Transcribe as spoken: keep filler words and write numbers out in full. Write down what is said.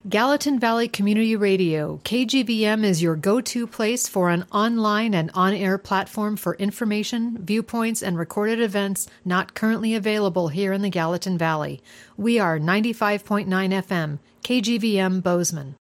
Gallatin Valley Community Radio, K G V M is your go-to place for an online and on-air platform for information, viewpoints, and recorded events not currently available here in the Gallatin Valley. We are ninety-five point nine F M, K G V M Bozeman.